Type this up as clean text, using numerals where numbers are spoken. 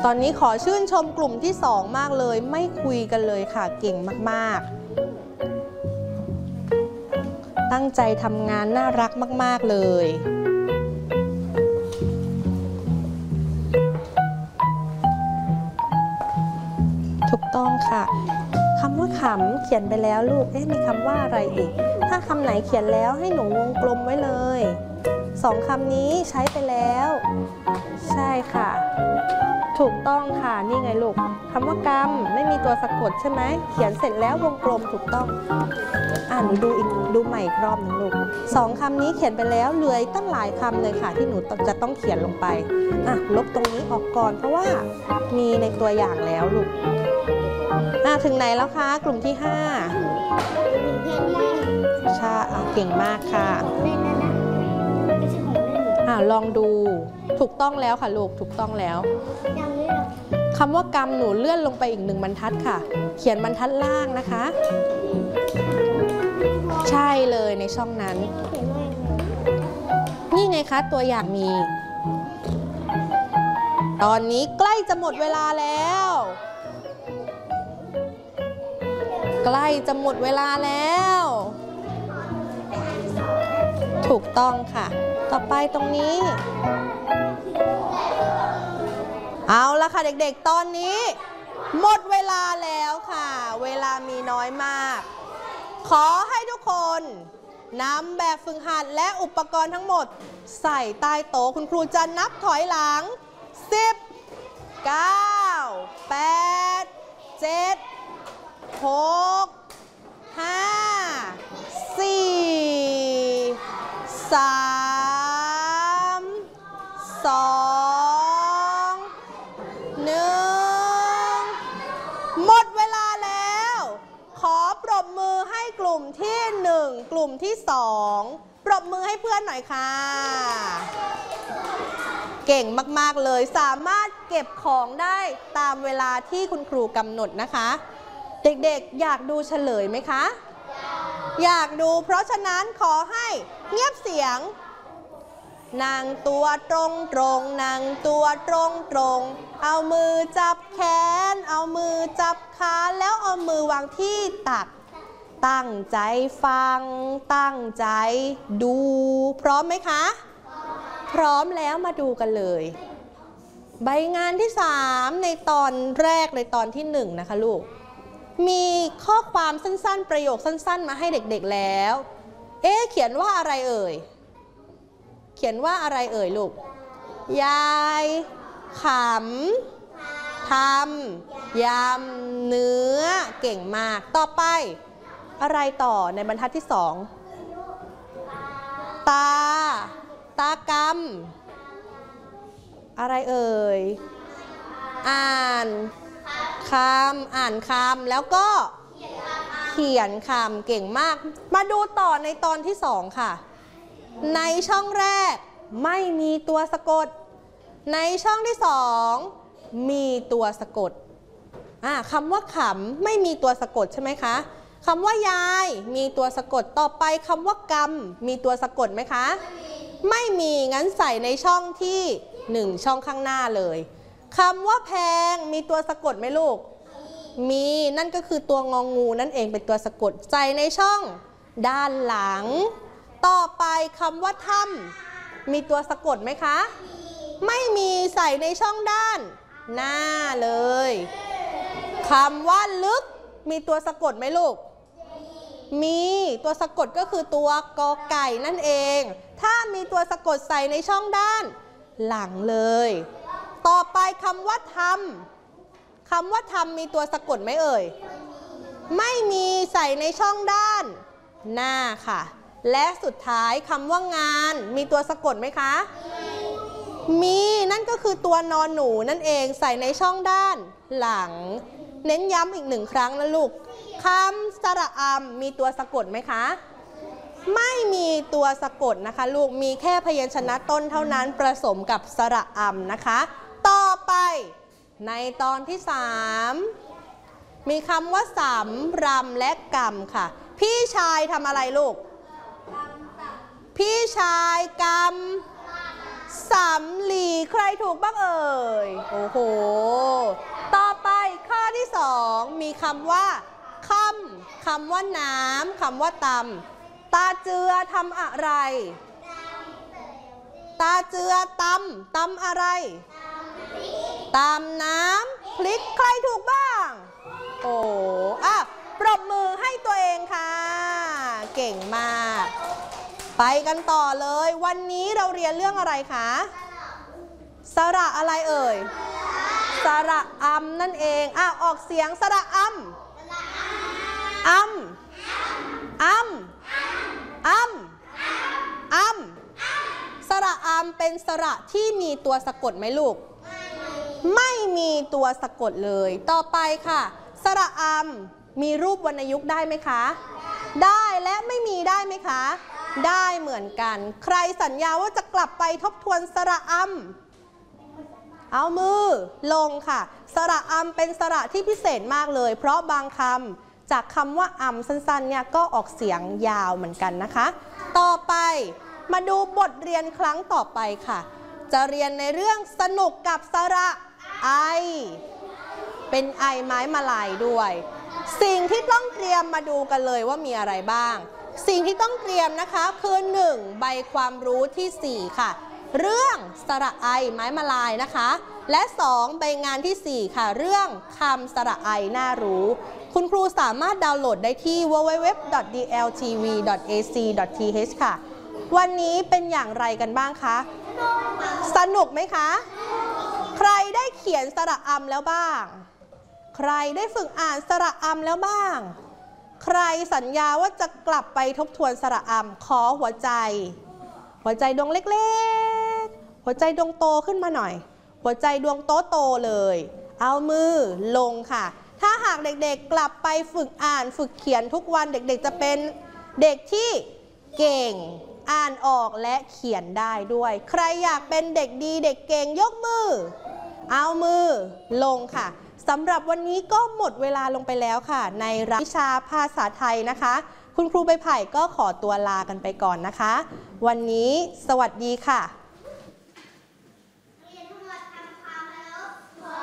ตอนนี้ขอชื่นชมกลุ่มที่2มากเลยไม่คุยกันเลยค่ะเก่งมากๆตั้งใจทำงานน่ารักมากๆเลยถูกต้องค่ะคำว่าขำเขียนไปแล้วลูกมีคำว่าอะไรอีกถ้าคำไหนเขียนแล้วให้หนูวงกลมไว้เลย2คำนี้ใช้ไปแล้วใช่ค่ะถูกต้องค่ะนี่ไงลูกคำว่ากรรมไม่มีตัวสะกดใช่ไหมเขียนเสร็จแล้ววงกลมถูกต้องหนูดูใหม่อีกรอบนึงลูก2คำนี้เขียนไปแล้วเหลือตั้งหลายคำเลยค่ะที่หนูจะต้องเขียนลงไปลบตรงนี้ออกก่อนเพราะว่ามีในตัวอย่างแล้วลูกถึงไหนแล้วคะกลุ่มที่5ใช่เก่งมากค่ะลองดูถูกต้องแล้วค่ะลูกถูกต้องแล้วคำว่ากรรมหนูเลื่อนลงไปอีก1บรรทัดค่ะเขียนบรรทัดล่างนะคะใช่เลยในช่องนั้นนี่ไงคะตัวอย่างมีตอนนี้ใกล้จะหมดเวลาแล้วใกล้จะหมดเวลาแล้วถูกต้องค่ะต่อไปตรงนี้เอาละค่ะเด็กๆตอนนี้หมดเวลาแล้วค่ะเวลามีน้อยมากขอให้ทุกคนนำแบบฝึกหัดและอุปกรณ์ทั้งหมดใส่ใต้โต๊ะคุณครูจะนับถอยหลัง10 9 8 7 6 5 4 3 2 1หมดเวลาแล้วขอปรบมือให้กลุ่มที่1กลุ่มที่2ปรบมือให้เพื่อนหน่อยค่ะเก่งมากๆเลยสามารถเก็บของได้ตามเวลาที่คุณครูกำหนดนะคะเด็กๆอยากดูเฉลยไหมคะอยากดูเพราะฉะนั้นขอให้เงียบเสียงนั่งตัวตรงนั่งตัวตรงเอามือจับแขนเอามือจับขาแล้วเอามือวางที่ตักตั้งใจฟังตั้งใจดูพร้อมไหมคะพร้อมแล้วมาดูกันเลยใบงานที่3ในตอนแรกในตอนที่1นะคะลูกมีข้อความสั้นๆประโยคสั้นๆมาให้เด็กๆแล้วเขียนว่าอะไรเอ่ยเขียนว่าอะไรเอ่ยลูกยายขำทำยำเนื้อเก่งมากต่อไปอะไรต่อในบรรทัดที่2ตากรรมอะไรเอ่ยอ่านคำแล้วก็เขียนคำเก่งมากมาดูต่อในตอนที่2ค่ะในช่องแรกไม่มีตัวสะกดในช่องที่2มีตัวสะกดคำว่าขำไม่มีตัวสะกดใช่ไหมคะคำว่ายายมีตัวสะกดต่อไปคำว่ากรรมมีตัวสะกดไหมคะไม่มีงั้นใส่ในช่องที่1ช่องข้างหน้าเลยคำว่าแพงมีตัวสะกดไหมลูกมีนั่นก็คือตัวงองูนั่นเองเป็นตัวสะกดใส่ในช่องด้านหลังต่อไปคำว่าถ้ำมีตัวสะกดไหมคะไม่มีใส่ในช่องด้านหน้าเลยคำว่าลึกมีตัวสะกดไหมลูกมีตัวสะกดก็คือตัวกอไก่นั่นเองถ้ามีตัวสะกดใส่ในช่องด้านหลังเลยต่อไปคำว่าทำคำว่าทำมีตัวสะกดไหมเอ่ยไม่มีใส่ในช่องด้านหน้าค่ะและสุดท้ายคำว่างานมีตัวสะกดไหมคะมีนั่นก็คือตัวนอนหนูนั่นเองใส่ในช่องด้านหลังเน้นย้ำอีก1ครั้งนะลูกคำสระอำมีตัวสะกดไหมคะไม่มีตัวสะกดนะคะลูกมีแค่พยัญชนะต้นเท่านั้นผสมกับสระอำนะคะต่อไปในตอนที่3มีคำว่าสำรำและกำค่ะพี่ชายทำอะไรลูกพี่ชายกำสำลีใครถูกบ้างเอ่ยโอ้โหต่อไปข้อที่2มีคำว่าคำว่าน้ำคำว่าตำตาเจือทำอะไรตาเจือตำอะไรตำน้ำพริกใครถูกบ้างโอ้ปรบมือให้ตัวเองค่ะเก่งมากไปกันต่อเลยวันนี้เราเรียนเรื่องอะไรคะสระอะไรเอ่ยสระอัมนั่นเองออกเสียงสระอัมสระอัมเป็นสระที่มีตัวสะกดไหมลูกไม่มีตัวสะกดเลยต่อไปค่ะสระอัมมีรูปวรรณยุกต์ได้ไหมคะได้และไม่มีได้ไหมคะได้เหมือนกันใครสัญญาว่าจะกลับไปทบทวนสระอัมเอามือลงค่ะสระอัมเป็นสระที่พิเศษมากเลยเพราะบางคำจากคำว่าอัมสั้นๆเนี่ยก็ออกเสียงยาวเหมือนกันนะคะต่อไปมาดูบทเรียนครั้งต่อไปค่ะจะเรียนในเรื่องสนุกกับสระไอเป็นไอไม้มาลายด้วยสิ่งที่ต้องเตรียมมาดูกันเลยว่ามีอะไรบ้างสิ่งที่ต้องเตรียมนะคะคือ1ใบความรู้ที่4ค่ะเรื่องสระไอไม้มาลายนะคะและ2ใบงานที่4ค่ะเรื่องคำสระไอน่ารู้คุณครูสามารถดาวน์โหลดได้ที่ www.dltv.ac.th ค่ะวันนี้เป็นอย่างไรกันบ้างคะสนุกไหมคะใครได้เขียนสระอัมแล้วบ้างใครได้ฝึกอ่านสระอัมแล้วบ้างใครสัญญาว่าจะกลับไปทบทวนสระอัมขอหัวใจดวงเล็กๆหัวใจดวงโตขึ้นมาหน่อยหัวใจดวงโตเลยเอามือลงค่ะถ้าหากเด็กๆกลับไปฝึกอ่านฝึกเขียนทุกวันเด็กๆจะเป็นเด็กที่เก่งอ่านออกและเขียนได้ด้วยใครอยากเป็นเด็กดีเด็กเก่งยกมือเอามือลงค่ะสำหรับวันนี้ก็หมดเวลาลงไปแล้วค่ะในวิชาภาษาไทยนะคะคุณครูใบไผ่ก็ขอตัวลากันไปก่อนนะคะวันนี้สวัสดีค่ะ